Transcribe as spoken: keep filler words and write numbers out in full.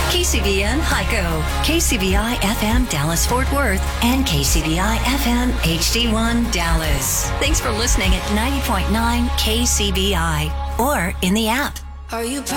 K C B N Hyco, K C B I F M Dallas Fort Worth, and K C B I F M H D one Dallas. Thanks for listening at ninety point nine K C B I or in the app. Are you